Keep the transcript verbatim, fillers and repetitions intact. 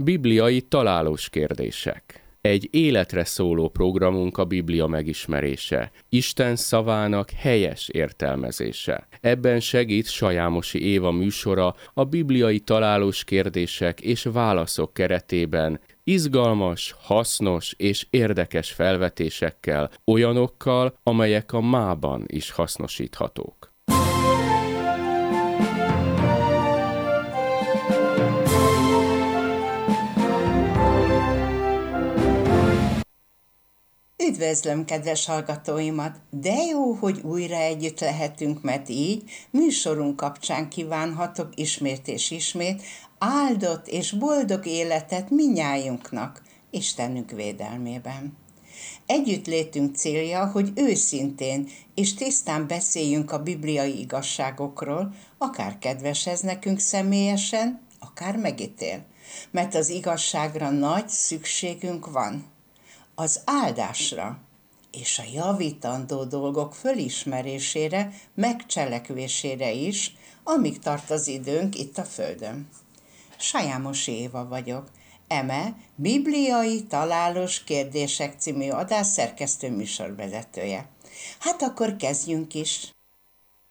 Bibliai találós kérdések. Egy életre szóló programunk a Biblia megismerése, Isten szavának helyes értelmezése. Ebben segít Sajámosi Éva műsora a bibliai találós kérdések és válaszok keretében, izgalmas, hasznos és érdekes felvetésekkel, olyanokkal, amelyek a mában is hasznosíthatók. Üdvözlöm, kedves hallgatóimat! De jó, hogy újra együtt lehetünk, mert így műsorunk kapcsán kívánhatok ismét és ismét áldott és boldog életet minnyájunknak, Istenünk védelmében. Együttlétünk célja, hogy őszintén és tisztán beszéljünk a bibliai igazságokról, akár kedves ez nekünk személyesen, akár megítél, mert az igazságra nagy szükségünk van. Az áldásra és a javítandó dolgok fölismerésére, megcselekvésére is, amíg tart az időnk itt a Földön. Sajámosi Éva vagyok, eme Bibliai Találós Kérdések című adás szerkesztő műsorvezetője. Hát akkor kezdjünk is!